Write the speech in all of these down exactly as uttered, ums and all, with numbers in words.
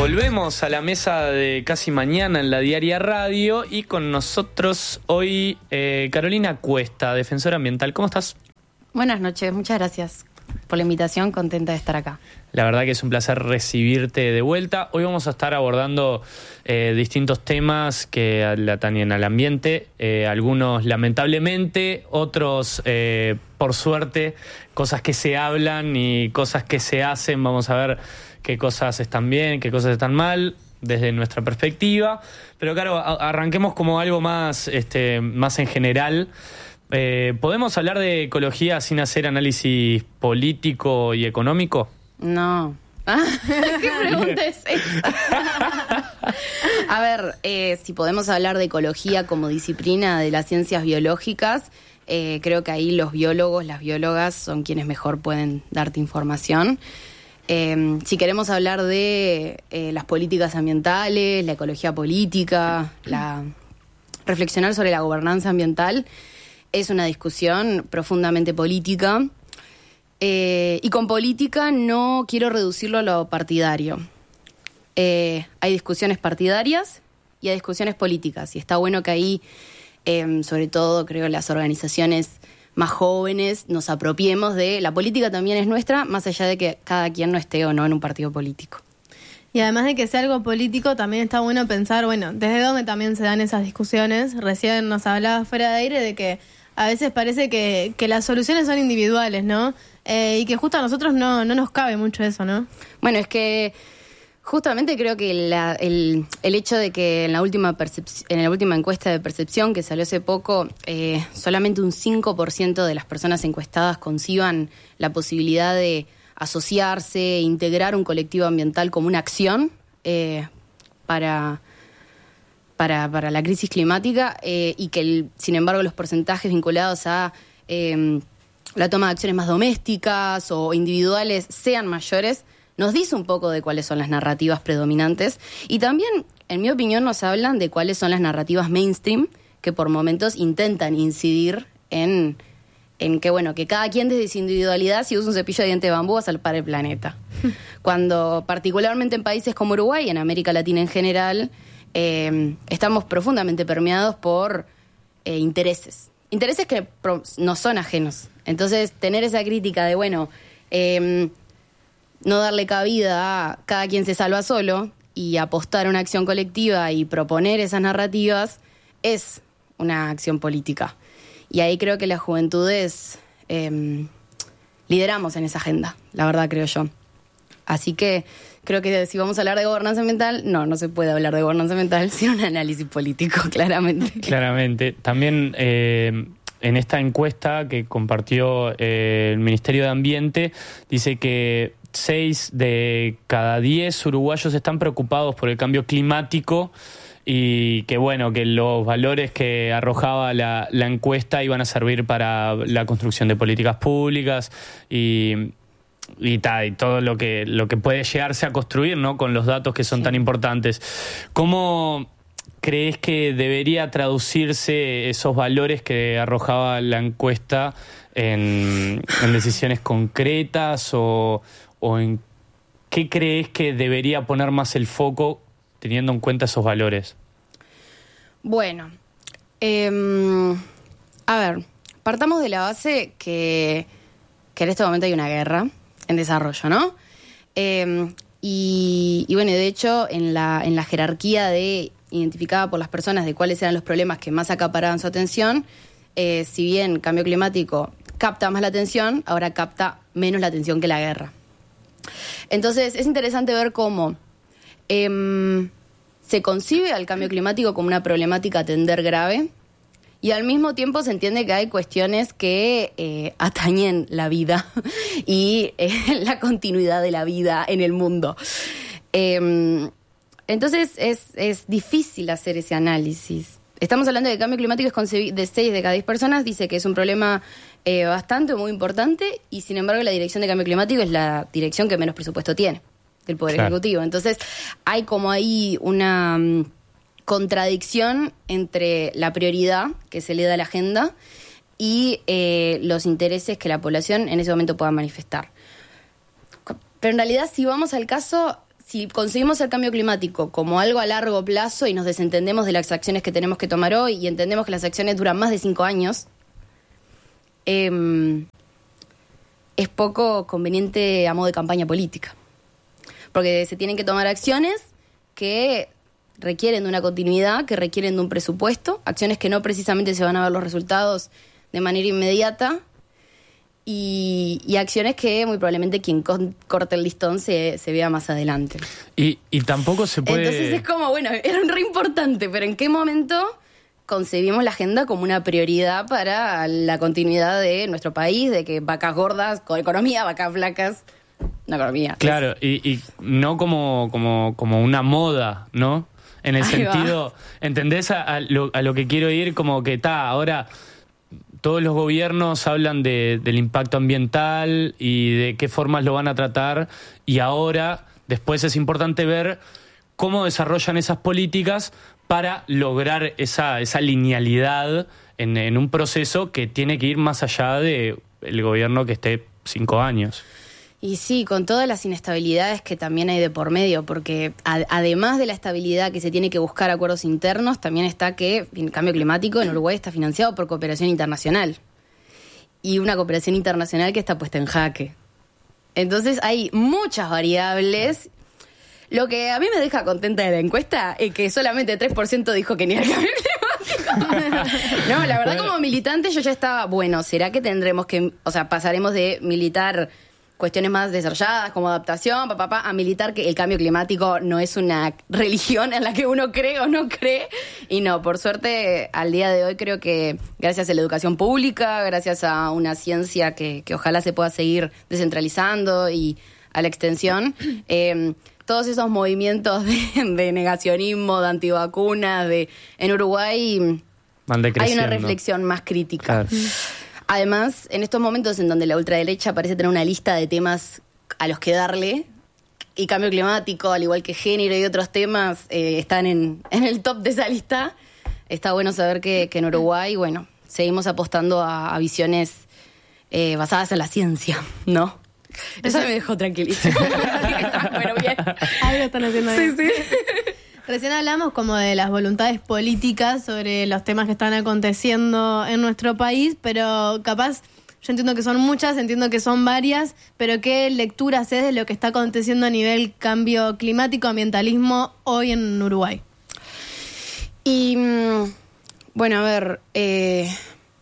Volvemos a la mesa de Casi Mañana en la Diaria Radio y con nosotros hoy eh, Carolina Cuesta, defensora ambiental. ¿Cómo estás? Buenas noches, muchas gracias por la invitación, contenta de estar acá. La verdad que es un placer recibirte de vuelta. Hoy vamos a estar abordando eh, distintos temas que atañen al ambiente, eh, algunos lamentablemente, otros eh, por suerte, cosas que se hablan y cosas que se hacen. Vamos a ver qué cosas están bien, qué cosas están mal, desde nuestra perspectiva. Pero claro, a- arranquemos como algo más, este, más en general. Eh, ¿Podemos hablar de ecología sin hacer análisis político y económico? No. ¿Qué pregunta es esa? A ver, eh, si podemos hablar de ecología como disciplina de las ciencias biológicas, eh, creo que ahí los biólogos, las biólogas son quienes mejor pueden darte información. Eh, si queremos hablar de eh, las políticas ambientales, la ecología política, la reflexionar sobre la gobernanza ambiental, es una discusión profundamente política. Eh, y con política no quiero reducirlo a lo partidario. Eh, hay discusiones partidarias y hay discusiones políticas. Y está bueno que ahí, eh, sobre todo, creo, las organizaciones más jóvenes nos apropiemos de la política también es nuestra, más allá de que cada quien no esté o no en un partido político. Y además de que sea algo político, también está bueno pensar, bueno, desde dónde también se dan esas discusiones. Recién nos hablaba fuera de aire de que a veces parece que, que las soluciones son individuales, ¿no? Eh, y que justo a nosotros no, no nos cabe mucho eso, ¿no? Bueno, es que justamente creo que la, el, el hecho de que en la última percep- en la última encuesta de percepción que salió hace poco, eh, solamente un cinco por ciento de las personas encuestadas conciban la posibilidad de asociarse, e integrar un colectivo ambiental como una acción eh, para... Para, para la crisis climática eh, y que, el, sin embargo, los porcentajes vinculados a eh, la toma de acciones más domésticas o individuales sean mayores, nos dice un poco de cuáles son las narrativas predominantes y también, en mi opinión, nos hablan de cuáles son las narrativas mainstream que por momentos intentan incidir en, en que, bueno, que cada quien desde su individualidad, si usa un cepillo de diente de bambú, va a salvar el planeta. Cuando, particularmente en países como Uruguay y en América Latina en general, Eh, estamos profundamente permeados por eh, intereses. Intereses que pro- nos son ajenos. Entonces, tener esa crítica de, bueno, eh, no darle cabida a cada quien se salva solo y apostar a una acción colectiva y proponer esas narrativas es una acción política. Y ahí creo que las juventudes eh, lideramos en esa agenda, la verdad creo yo. Así que creo que si vamos a hablar de gobernanza ambiental, no, no se puede hablar de gobernanza ambiental sin un análisis político, claramente. Claramente. También eh, en esta encuesta que compartió eh, el Ministerio de Ambiente, dice que seis de cada diez uruguayos están preocupados por el cambio climático y que, bueno, que los valores que arrojaba la, la encuesta iban a servir para la construcción de políticas públicas y... Y, ta, y todo lo que lo que puede llegarse a construir, ¿no? Con los datos que son sí. tan importantes. ¿Cómo crees que debería traducirse esos valores que arrojaba la encuesta en, en decisiones concretas o, o en qué crees que debería poner más el foco teniendo en cuenta esos valores? Bueno, eh, a ver, partamos de la base que, que en este momento hay una guerra en desarrollo, ¿no? Eh, y, y bueno, de hecho, en la, en la jerarquía de identificada por las personas de cuáles eran los problemas que más acaparaban su atención, eh, si bien cambio climático capta más la atención, ahora capta menos la atención que la guerra. Entonces, es interesante ver cómo eh, se concibe al cambio climático como una problemática a atender grave, y al mismo tiempo se entiende que hay cuestiones que eh, atañen la vida y eh, la continuidad de la vida en el mundo. Eh, entonces es, es difícil hacer ese análisis. Estamos hablando de que el cambio climático es concebi- de seis de cada diez personas, dice que es un problema eh, bastante o muy importante y sin embargo la dirección de cambio climático es la dirección que menos presupuesto tiene del Poder claro. Ejecutivo. Entonces hay como ahí una... contradicción entre la prioridad que se le da a la agenda y eh, los intereses que la población en ese momento pueda manifestar. Pero en realidad, si vamos al caso, si concebimos el cambio climático como algo a largo plazo y nos desentendemos de las acciones que tenemos que tomar hoy y entendemos que las acciones duran más de cinco años, eh, es poco conveniente a modo de campaña política. Porque se tienen que tomar acciones que requieren de una continuidad, que requieren de un presupuesto, acciones que no precisamente se van a ver los resultados de manera inmediata, y, y acciones que muy probablemente quien con, corte el listón se, se vea más adelante. Y, y tampoco se puede... Entonces es como, bueno, era un re importante, pero ¿en qué momento concebimos la agenda como una prioridad para la continuidad de nuestro país, de que vacas gordas, con economía, vacas flacas, una economía? Claro, y, y no como, como, como una moda, ¿no? En el Ahí sentido, va. ¿entendés a, a, lo, a lo que quiero ir? Como que está, ahora todos los gobiernos hablan de, del impacto ambiental y de qué formas lo van a tratar, y ahora, después es importante ver cómo desarrollan esas políticas para lograr esa, esa linealidad en, en un proceso que tiene que ir más allá del gobierno que esté cinco años. Y sí, con todas las inestabilidades que también hay de por medio, porque a, además de la estabilidad que se tiene que buscar acuerdos internos, también está que el cambio climático en Uruguay está financiado por cooperación internacional. Y una cooperación internacional que está puesta en jaque. Entonces hay muchas variables. Lo que a mí me deja contenta de la encuesta es que solamente tres por ciento dijo que ni era el cambio climático. No, la verdad, como militante yo ya estaba, bueno, ¿será que tendremos que, o sea, pasaremos de militar cuestiones más desarrolladas como adaptación, papá, papá, a militar que el cambio climático no es una religión en la que uno cree o no cree? Y no, por suerte, al día de hoy creo que gracias a la educación pública, gracias a una ciencia que, que ojalá se pueda seguir descentralizando y a la extensión, eh, todos esos movimientos de, de negacionismo, de antivacunas, de en Uruguay Van hay una reflexión más crítica. Claro. Además, en estos momentos en donde la ultraderecha parece tener una lista de temas a los que darle, y cambio climático, al igual que género y otros temas, eh, están en, en el top de esa lista, está bueno saber que, que en Uruguay, bueno, seguimos apostando a, a visiones eh, basadas en la ciencia, ¿no? Eso me dejó tranquilísimo. Bueno, bien. Algo están haciendo bien. Sí, sí. Recién hablamos como de las voluntades políticas sobre los temas que están aconteciendo en nuestro país, pero capaz, yo entiendo que son muchas, entiendo que son varias, pero ¿qué lectura haces de lo que está aconteciendo a nivel cambio climático, ambientalismo hoy en Uruguay? Y, bueno, a ver, eh,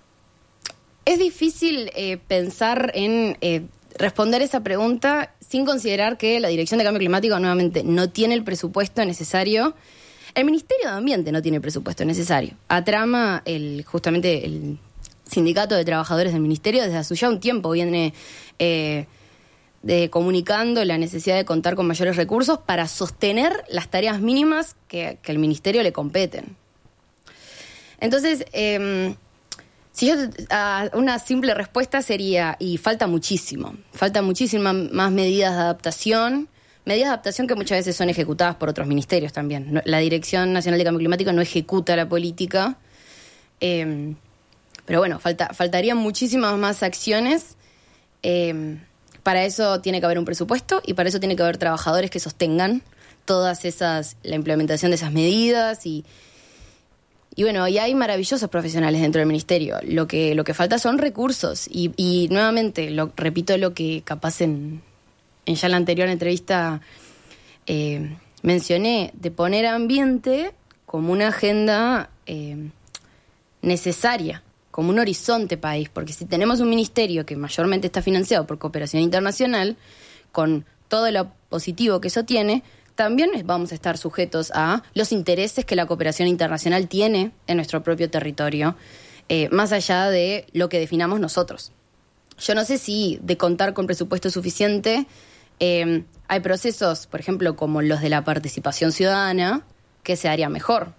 es difícil eh, pensar en eh, responder esa pregunta sin considerar que la Dirección de Cambio Climático nuevamente no tiene el presupuesto necesario. El Ministerio de Ambiente no tiene el presupuesto necesario. Atrama, el, justamente el Sindicato de Trabajadores del Ministerio, desde hace ya un tiempo viene eh, de, comunicando la necesidad de contar con mayores recursos para sostener las tareas mínimas que, que al Ministerio le competen. Entonces, eh, si yo, uh, una simple respuesta sería, y falta muchísimo, falta muchísimas más medidas de adaptación, medidas de adaptación que muchas veces son ejecutadas por otros ministerios también. No, la Dirección Nacional de Cambio Climático no ejecuta la política, eh, pero bueno, falta, faltarían muchísimas más acciones. Eh, para eso tiene que haber un presupuesto y para eso tiene que haber trabajadores que sostengan todas esas, la implementación de esas medidas y Y bueno, y hay maravillosos profesionales dentro del ministerio. Lo que, lo que falta son recursos. Y, y nuevamente, lo, repito lo que capaz en, en ya la anterior entrevista eh, mencioné, de poner ambiente como una agenda eh, necesaria, como un horizonte país. Porque si tenemos un ministerio que mayormente está financiado por cooperación internacional, con todo lo positivo que eso tiene, también vamos a estar sujetos a los intereses que la cooperación internacional tiene en nuestro propio territorio, eh, más allá de lo que definamos nosotros. Yo no sé si de contar con presupuesto suficiente, eh, hay procesos, por ejemplo, como los de la participación ciudadana, que se haría mejor.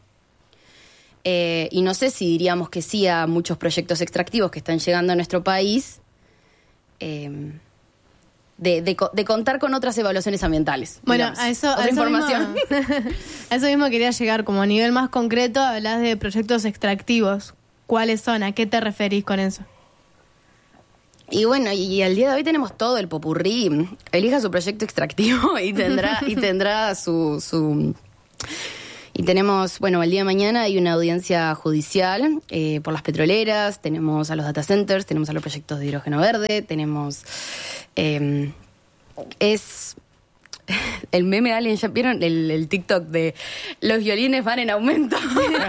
Eh, y no sé si diríamos que sí a muchos proyectos extractivos que están llegando a nuestro país, eh, De, de, de contar con otras evaluaciones ambientales. Bueno, digamos. a eso, Otra a eso información. Mismo, a eso mismo quería llegar, como a nivel más concreto, hablas de proyectos extractivos. ¿Cuáles son? ¿A qué te referís con eso? Y bueno, y al día de hoy tenemos todo el popurrí. Elija su proyecto extractivo y tendrá, y tendrá su, su... Y tenemos, bueno, el día de mañana hay una audiencia judicial eh, por las petroleras, tenemos a los data centers, tenemos a los proyectos de hidrógeno verde, tenemos... Eh, es... El meme Alien, ¿ya vieron el, el TikTok de los violines van en aumento? Bueno,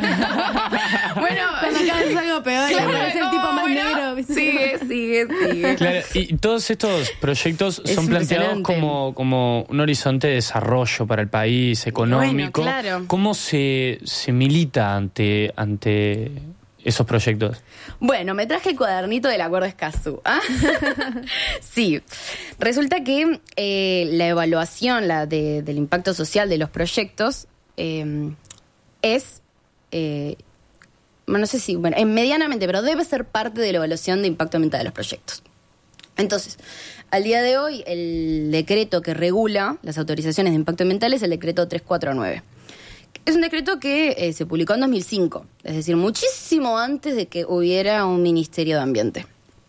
cuando acá es algo peor, claro, es el no, tipo más bueno, negro. ¿viste? Sigue, sigue, sigue. Claro, y todos estos proyectos Es son planteados impresionante. como, como un horizonte de desarrollo para el país, económico. Bueno, claro. ¿Cómo se, se milita ante, ante esos proyectos? Bueno, me traje el cuadernito del Acuerdo Escazú. ¿Ah? Sí, resulta que eh, la evaluación la de, del impacto social de los proyectos eh, es, eh, no sé si, bueno, es medianamente, pero debe ser parte de la evaluación de impacto ambiental de los proyectos. Entonces, al día de hoy, el decreto que regula las autorizaciones de impacto ambiental es el decreto trescientos cuarenta y nueve. Es un decreto que eh, se publicó en dos mil cinco, es decir, muchísimo antes de que hubiera un Ministerio de Ambiente.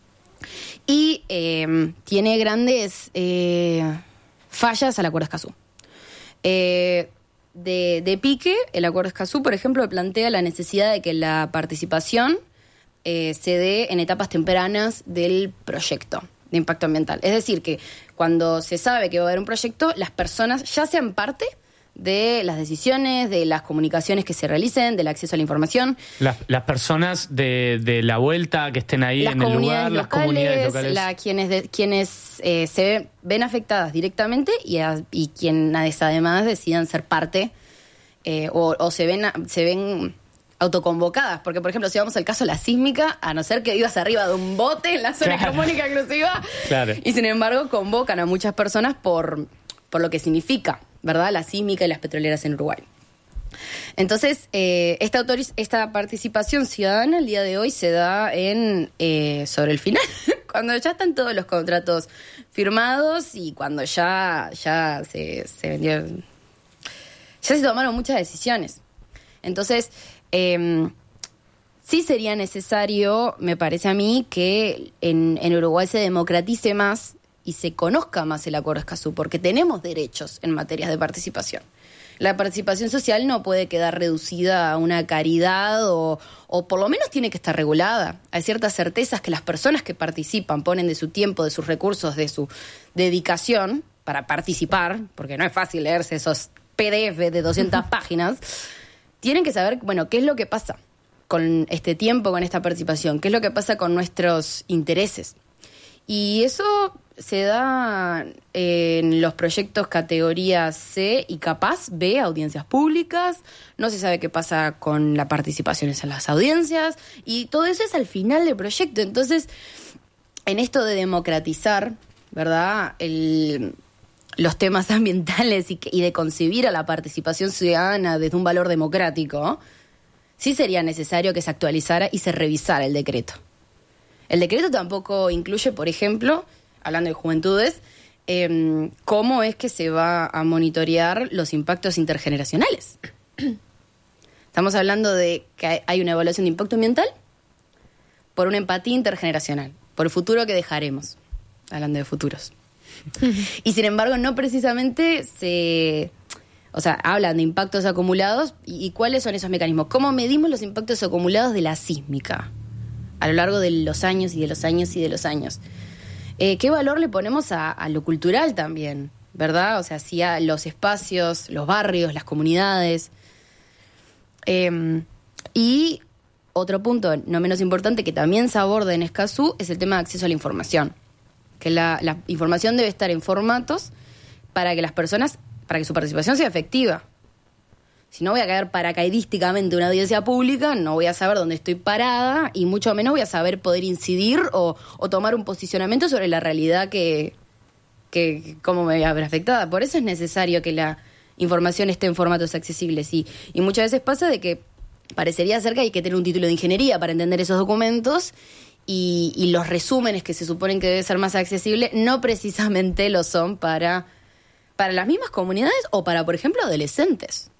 Y eh, tiene grandes eh, fallas al Acuerdo Escazú. Eh, de, de pique, el Acuerdo Escazú, por ejemplo, plantea la necesidad de que la participación eh, se dé en etapas tempranas del proyecto de impacto ambiental. Es decir, que cuando se sabe que va a haber un proyecto, las personas ya sean parte de las decisiones, de las comunicaciones que se realicen, del acceso a la información. Las, las personas de, de la vuelta que estén ahí Las en el lugar, comunidades las locales, comunidades locales. la- quienes de- quienes eh, se ve- ven afectadas directamente y, a- y quienes además decidan ser parte eh, o, o se ven a- se ven autoconvocadas. Porque, por ejemplo, si vamos al caso de la sísmica, a no ser que vivas arriba de un bote en la zona Claro. económica exclusiva, Claro. y sin embargo convocan a muchas personas por, por lo que significa, ¿verdad?, la sísmica y las petroleras en Uruguay. Entonces, eh, esta, autoriz- esta participación ciudadana el día de hoy se da en eh, sobre el final, cuando ya están todos los contratos firmados y cuando ya, ya se, se vendió, ya se tomaron muchas decisiones. Entonces, eh, sí sería necesario, me parece a mí, que en, en Uruguay se democratice más y se conozca más el Acuerdo Escazú, porque tenemos derechos en materias de participación. La participación social no puede quedar reducida a una caridad o, o por lo menos tiene que estar regulada. Hay ciertas certezas que las personas que participan ponen de su tiempo, de sus recursos, de su dedicación para participar, porque no es fácil leerse esos P D F de doscientas páginas, tienen que saber, bueno, qué es lo que pasa con este tiempo, con esta participación, qué es lo que pasa con nuestros intereses. Y eso se da en los proyectos categoría C y capaz B, audiencias públicas. No se sabe qué pasa con la participación en las audiencias. Y todo eso es al final del proyecto. Entonces, en esto de democratizar, ¿verdad?, El, los temas ambientales y, que, y de concebir a la participación ciudadana desde un valor democrático, sí sería necesario que se actualizara y se revisara el decreto. El decreto tampoco incluye, por ejemplo, hablando de juventudes, eh, cómo es que se va a monitorear los impactos intergeneracionales. Estamos hablando de que hay una evaluación de impacto ambiental por una empatía intergeneracional, por el futuro que dejaremos, hablando de futuros. Y sin embargo, no precisamente se... O sea, hablan de impactos acumulados y, y cuáles son esos mecanismos. ¿Cómo medimos los impactos acumulados de la sísmica a lo largo de los años y de los años y de los años? Eh, ¿Qué valor le ponemos a, a lo cultural también? ¿Verdad? O sea, si a los espacios, los barrios, las comunidades. Eh, y otro punto no menos importante que también se aborda en Escazú es el tema de acceso a la información. Que la, la información debe estar en formatos para que las personas, para que su participación sea efectiva. Si no voy a caer paracaidísticamente en una audiencia pública, no voy a saber dónde estoy parada y mucho menos voy a saber poder incidir o, o tomar un posicionamiento sobre la realidad que, que cómo me voy a ver afectada. Por eso es necesario que la información esté en formatos accesibles. Y, y muchas veces pasa de que parecería ser que hay que tener un título de ingeniería para entender esos documentos y, y los resúmenes que se suponen que deben ser más accesibles no precisamente lo son para, para las mismas comunidades o para, por ejemplo, adolescentes,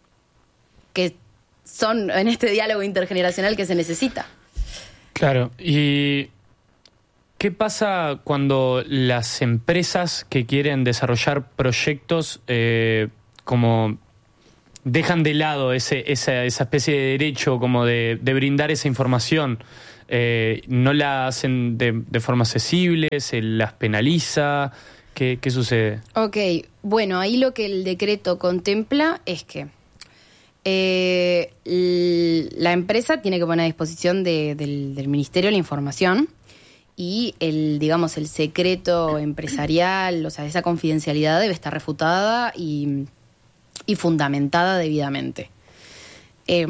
que son en este diálogo intergeneracional que se necesita. Claro, y ¿Qué pasa cuando las empresas que quieren desarrollar proyectos eh, como dejan de lado ese, esa, esa especie de derecho como de, de brindar esa información? Eh, ¿No la hacen de, de forma accesible? ¿Se las penaliza? ¿Qué, qué sucede? Ok, bueno, ahí lo que el decreto contempla es que eh, la empresa tiene que poner a disposición de, del, del ministerio la información y el, digamos, el secreto empresarial, o sea, esa confidencialidad debe estar refutada y, y fundamentada debidamente. Eh,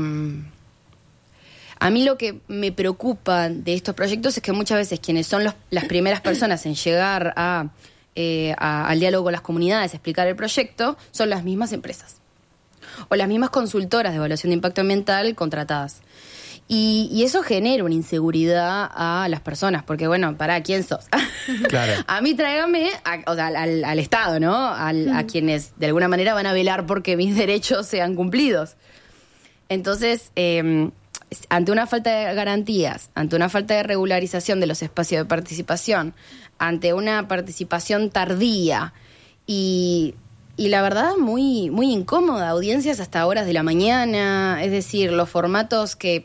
a mí lo que me preocupa de estos proyectos es que muchas veces quienes son los, las primeras personas en llegar a, eh, a, al diálogo con las comunidades, a explicar el proyecto, son las mismas empresas o las mismas consultoras de evaluación de impacto ambiental contratadas. Y, y eso genera una inseguridad a las personas, porque bueno, ¿para quién sos? Claro. A mí tráigame, a, o sea, al, al Estado, ¿no? Al, uh-huh. A quienes de alguna manera van a velar porque mis derechos sean cumplidos. Entonces, eh, ante una falta de garantías, ante una falta de regularización de los espacios de participación, ante una participación tardía y... Y la verdad, muy, muy incómoda, audiencias hasta horas de la mañana, es decir, los formatos que,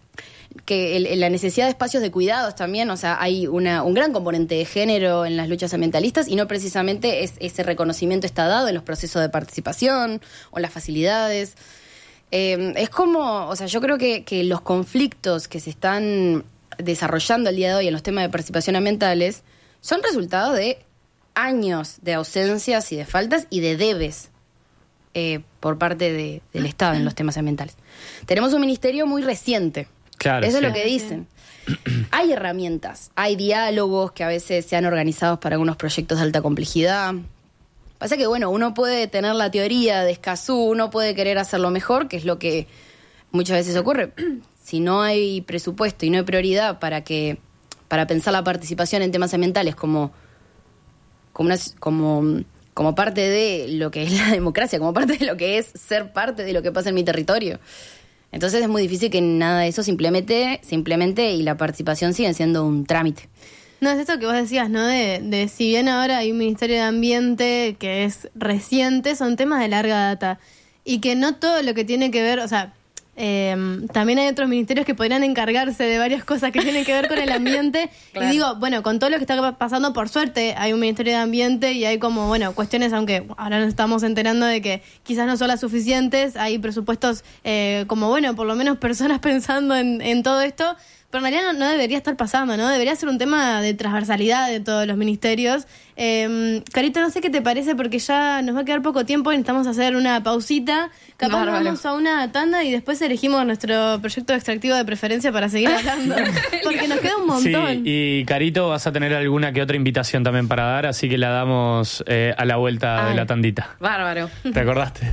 que el, la necesidad de espacios de cuidados también, o sea, hay una, un gran componente de género en las luchas ambientalistas y no precisamente es, ese reconocimiento está dado en los procesos de participación o las facilidades. Eh, es como, o sea, yo creo que, que los conflictos que se están desarrollando el día de hoy en los temas de participación ambientales son resultado de años de ausencias y de faltas y de debes eh, por parte de, del Estado en los temas ambientales. Tenemos un ministerio muy reciente. Claro, eso sí. Es lo que dicen. Hay herramientas, hay diálogos que a veces se han organizado para algunos proyectos de alta complejidad. Pasa que, bueno, uno puede tener la teoría de Escazú, uno puede querer hacerlo mejor, que es lo que muchas veces ocurre. Si no hay presupuesto y no hay prioridad para que para pensar la participación en temas ambientales como Como, una, como, como parte de lo que es la democracia, como parte de lo que es ser parte de lo que pasa en mi territorio. Entonces es muy difícil que nada de eso se implemente, se implemente y la participación sigue siendo un trámite. No, es esto que vos decías, ¿no? De, de si bien ahora hay un Ministerio de Ambiente que es reciente, son temas de larga data. Y que no todo lo que tiene que ver, o sea... Eh, también hay otros ministerios que podrían encargarse de varias cosas que tienen que ver con el ambiente. Claro. Y digo, bueno, con todo lo que está pasando, por suerte, hay un Ministerio de Ambiente y hay como, bueno, cuestiones, aunque ahora nos estamos enterando de que quizás no son las suficientes, hay presupuestos eh, como, bueno, por lo menos personas pensando en, en todo esto, pero en realidad no, no debería estar pasando, ¿no? Debería ser un tema de transversalidad de todos los ministerios. Eh, Carito, no sé qué te parece, porque ya nos va a quedar poco tiempo y necesitamos hacer una pausita. Capaz no, vamos a una tanda y después elegimos nuestro proyecto extractivo de preferencia para seguir hablando, porque nos queda un montón. Sí, y Carito, vas a tener alguna que otra invitación también para dar, así que la damos eh, a la vuelta Ay, de la tandita. Bárbaro. ¿Te acordaste?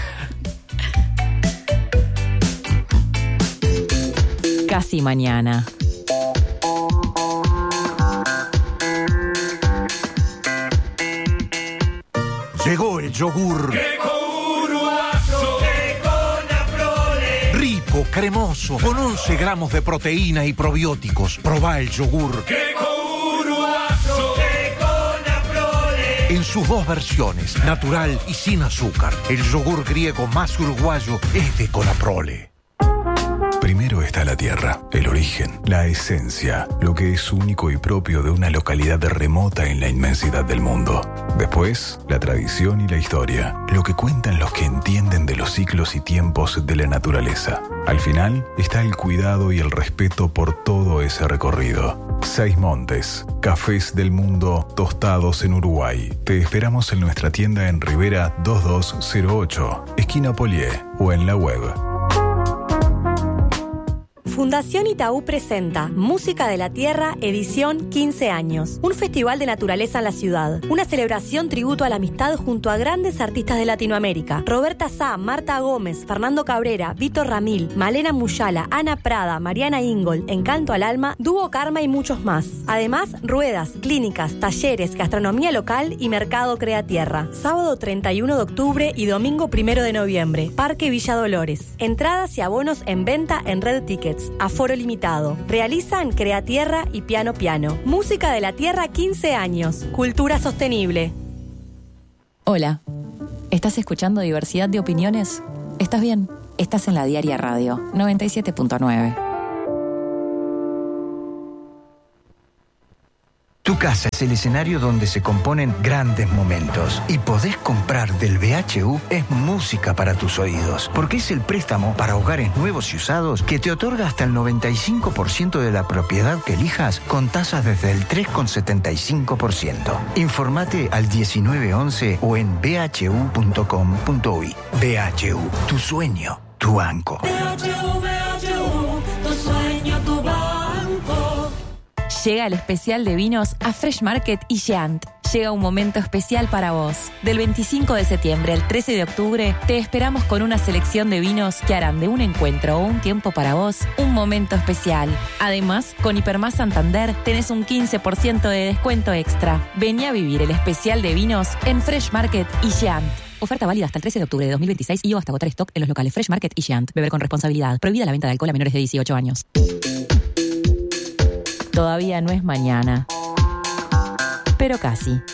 Casi mañana. Llegó el yogur. Rico, cremoso, con once gramos de proteína y probióticos. Probá el yogur. En sus dos versiones, natural y sin azúcar. El yogur griego más uruguayo es de Conaprole. Primero está la tierra, el origen, la esencia, lo que es único y propio de una localidad remota en la inmensidad del mundo. Después, la tradición y la historia, lo que cuentan los que entienden de los ciclos y tiempos de la naturaleza. Al final, está el cuidado y el respeto por todo ese recorrido. Seis Montes, cafés del mundo tostados en Uruguay. Te esperamos en nuestra tienda en Rivera dos dos cero ocho, esquina Polié, o en la web. Fundación Itaú presenta Música de la Tierra, edición quince años. Un festival de naturaleza en la ciudad. Una celebración tributo a la amistad junto a grandes artistas de Latinoamérica. Roberta Sá, Marta Gómez, Fernando Cabrera, Víctor Ramil, Malena Muyala, Ana Prada, Mariana Ingol, Encanto al Alma, Dúo Karma y muchos más. Además, ruedas, clínicas, talleres, gastronomía local y mercado Crea Tierra. Sábado treinta y uno de octubre y domingo primero de noviembre. Parque Villa Dolores. Entradas y abonos en venta en Red Tickets. Spots, aforo limitado. Realizan Crea Tierra y Piano Piano. Música de la Tierra quince años. Cultura sostenible. Hola, ¿estás escuchando Diversidad de Opiniones? ¿Estás bien? Estás en la Diaria Radio, noventa y siete punto nueve. Tu casa es el escenario donde se componen grandes momentos. Y podés comprar del B H U es música para tus oídos, porque es el préstamo para hogares nuevos y usados que te otorga hasta el noventa y cinco por ciento de la propiedad que elijas con tasas desde el tres coma setenta y cinco por ciento. Informate al diecinueve once o en b h u punto com punto u y. B H U, tu sueño, tu banco. B H U, B H U, tu sueño, tu banco. Llega el especial de vinos a Fresh Market y Giant. Llega un momento especial para vos. Del veinticinco de septiembre al trece de octubre, te esperamos con una selección de vinos que harán de un encuentro o un tiempo para vos un momento especial. Además, con Hipermás Santander tenés un quince por ciento de descuento extra. Vení a vivir el especial de vinos en Fresh Market y Giant. Oferta válida hasta el trece de octubre de dos mil veintiséis y o hasta agotar stock en los locales Fresh Market y Giant. Beber con responsabilidad. Prohibida la venta de alcohol a menores de dieciocho años. Todavía no es mañana, pero casi.